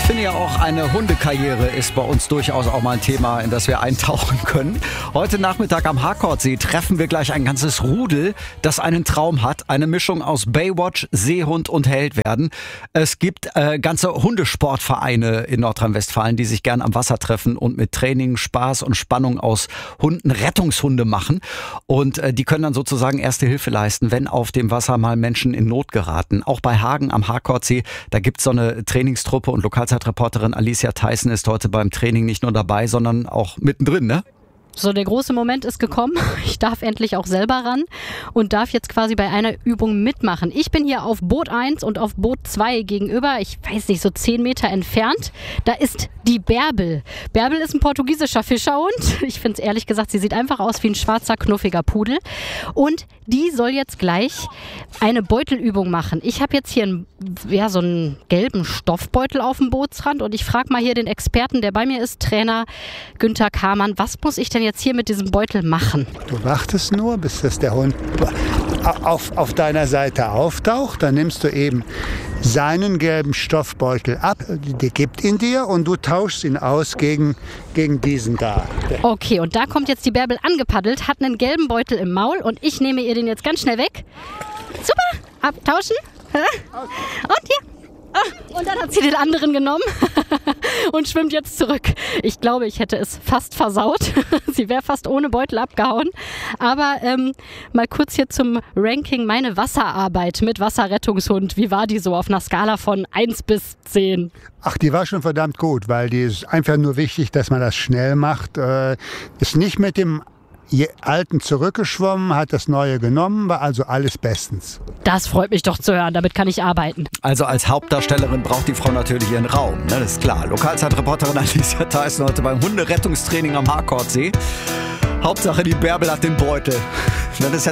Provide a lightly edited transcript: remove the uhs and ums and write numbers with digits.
finde ja auch, eine Hundekarriere ist bei uns durchaus auch mal ein Thema, in das wir eintauchen können. Heute Nachmittag am Harkordsee treffen wir gleich ein ganzes Rudel, das einen Traum hat. Eine Mischung aus Baywatch, Seehund und Held werden. Es gibt ganze Hundesportvereine in Nordrhein-Westfalen, die sich gern am Wasser treffen und mit Training, Spaß und Spannung aus Hunden Rettungshunde machen. Und die können dann sozusagen Erste Hilfe leisten, wenn auf dem Wasser mal Menschen in Not geraten. Auch bei Hagen am Harkordsee, da gibt es so eine Trainingstruppe und Lokalzeitreporterin Alicia Theissen ist heute beim Training nicht nur dabei, sondern auch mittendrin, ne? So, der große Moment ist gekommen. Ich darf endlich auch selber ran und darf jetzt quasi bei einer Übung mitmachen. Ich bin hier auf Boot 1 und auf Boot 2 gegenüber, ich weiß nicht, so 10 Meter entfernt. Da ist die Bärbel. Bärbel ist ein portugiesischer Fischerhund. Ich finde es ehrlich gesagt, sie sieht einfach aus wie ein schwarzer, knuffiger Pudel. Und die soll jetzt gleich eine Beutelübung machen. Ich habe jetzt hier so einen gelben Stoffbeutel auf dem Bootsrand und ich frage mal hier den Experten, der bei mir ist, Trainer Günther Kamann, was muss ich denn jetzt hier mit diesem Beutel machen? Du wartest nur, bis das der Hund auf deiner Seite auftaucht. Dann nimmst du eben seinen gelben Stoffbeutel ab, der gibt ihn dir und du tauschst ihn aus gegen diesen da. Okay, und da kommt jetzt die Bärbel angepaddelt, hat einen gelben Beutel im Maul und ich nehme ihr den jetzt ganz schnell weg. Super, abtauschen. Und hier. Und dann hat sie den anderen genommen und schwimmt jetzt zurück. Ich glaube, ich hätte es fast versaut. Sie wäre fast ohne Beutel abgehauen. Aber mal kurz hier zum Ranking. Meine Wasserarbeit mit Wasserrettungshund. Wie war die so auf einer Skala von 1 bis 10? Ach, die war schon verdammt gut, weil die ist einfach nur wichtig, dass man das schnell macht. Ist nicht mit dem Alten zurückgeschwommen, hat das Neue genommen, war also alles bestens. Das freut mich doch zu hören, damit kann ich arbeiten. Also als Hauptdarstellerin braucht die Frau natürlich ihren Raum, ne? Das ist klar. Lokalzeitreporterin Alicia Theissen heute beim Hunderettungstraining am Harkordsee. Hauptsache die Bärbel hat den Beutel. Das ist ja